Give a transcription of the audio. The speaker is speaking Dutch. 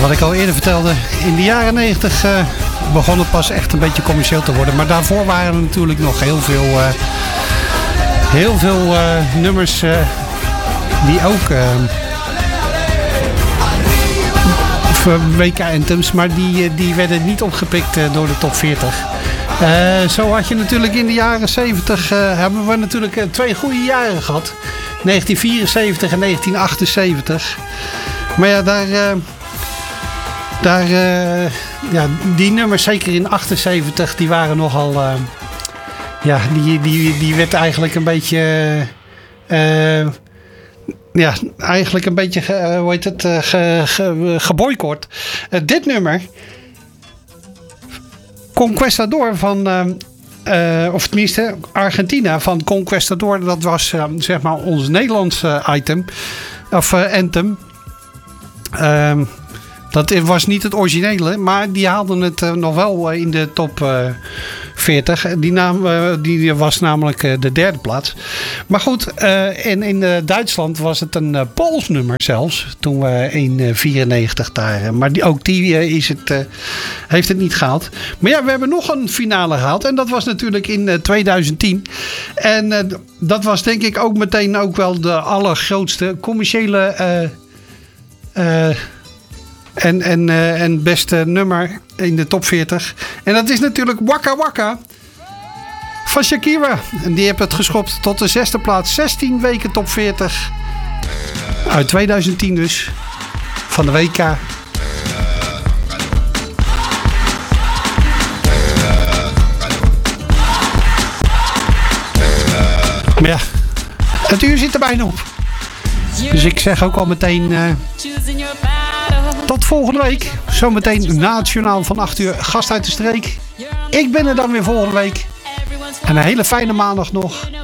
Wat ik al eerder vertelde, in de jaren 90 begon het pas echt een beetje commercieel te worden. Maar daarvoor waren er natuurlijk nog heel veel nummers die ook WK-anthems, maar die werden niet opgepikt door de top 40. Zo had je natuurlijk in de jaren 70 hebben we natuurlijk 2 goede jaren gehad. 1974 en 1978. Maar ja, die nummers, zeker in 78, die waren nogal... die werd eigenlijk een beetje... eigenlijk een beetje geboycott. Dit nummer, Conquistador van... of tenminste, Argentina van Conquistador. Dat was zeg maar ons Nederlandse item. Of anthem. Dat was niet het originele, maar die haalden het nog wel in de top 40. Die was namelijk de 3e plaats. Maar goed, in Duitsland was het een Pools nummer zelfs. Toen we in 94 daar. Maar ook die heeft het niet gehaald. Maar ja, we hebben nog een finale gehaald. En dat was natuurlijk in 2010. En dat was denk ik ook meteen ook wel de allergrootste commerciële... En beste nummer in de top 40. En dat is natuurlijk Waka Waka van Shakira. En die heeft het geschopt tot de 6e plaats. 16 weken top 40. Uit 2010 dus. Van de WK. Maar ja, het uur zit er bijna op. Dus ik zeg ook al meteen... tot volgende week. Zometeen nationaal van 8 uur gast uit de streek. Ik ben er dan weer volgende week. En een hele fijne maandag nog.